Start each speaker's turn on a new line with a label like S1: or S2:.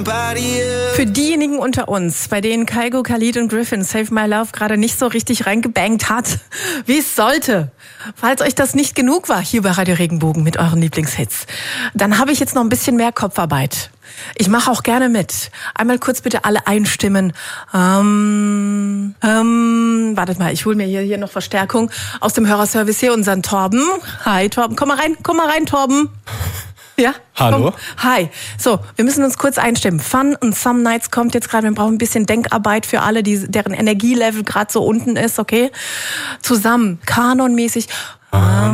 S1: Für diejenigen unter uns, bei denen Kygo, Khalid und Griffin Save My Love gerade nicht so richtig reingebangt hat, wie es sollte, falls euch das nicht genug war hier bei Radio Regenbogen mit euren Lieblingshits, dann habe ich jetzt noch ein bisschen mehr Kopfarbeit. Ich mache auch gerne mit. Einmal kurz bitte alle einstimmen. Wartet mal, ich hole mir hier noch Verstärkung aus dem Hörerservice hier, unseren Torben. Hi Torben, komm mal rein Torben. Ja?
S2: Hallo?
S1: Komm. Hi. So, wir müssen uns kurz einstimmen. Fun und Some Nights kommt jetzt gerade. Wir brauchen ein bisschen Denkarbeit für alle, deren Energielevel gerade so unten ist, okay? Zusammen, kanonmäßig.